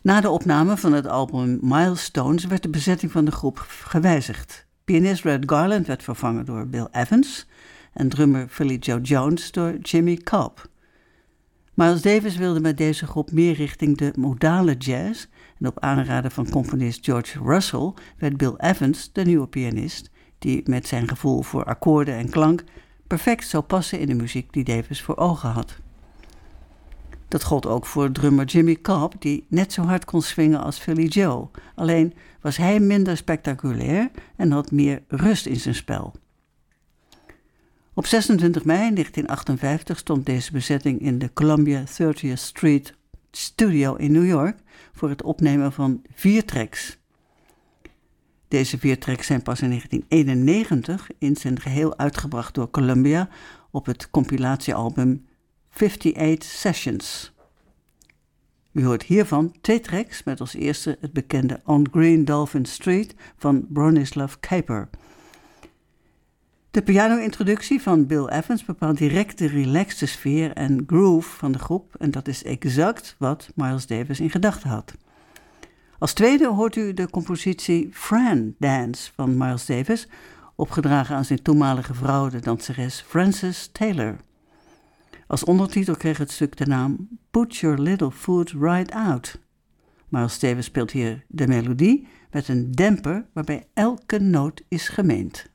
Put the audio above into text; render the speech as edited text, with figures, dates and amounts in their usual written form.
Na de opname van het album Milestones werd de bezetting van de groep gewijzigd. Pianist Red Garland werd vervangen door Bill Evans en drummer Philly Joe Jones door Jimmy Cobb. Miles Davis wilde met deze groep meer richting de modale jazz en op aanraden van componist George Russell werd Bill Evans de nieuwe pianist die met zijn gevoel voor akkoorden en klank perfect zou passen in de muziek die Davis voor ogen had. Dat gold ook voor drummer Jimmy Cobb, die net zo hard kon swingen als Philly Joe. Alleen was hij minder spectaculair en had meer rust in zijn spel. Op 26 mei 1958 stond deze bezetting in de Columbia 30th Street Studio in New York voor het opnemen van 4 tracks. Deze 4 tracks zijn pas in 1991 in zijn geheel uitgebracht door Columbia op het compilatiealbum 58 Sessions. U hoort hiervan 2 tracks met als eerste het bekende On Green Dolphin Street van Bronislaw Kaper. De piano-introductie van Bill Evans bepaalt direct de relaxte sfeer en groove van de groep en dat is exact wat Miles Davis in gedachten had. Als tweede hoort u de compositie Fran Dance van Miles Davis, opgedragen aan zijn toenmalige vrouw, de danseres Frances Taylor. Als ondertitel kreeg het stuk de naam Put Your Little Foot Right Out. Miles Davis speelt hier de melodie met een demper waarbij elke noot is gemeend.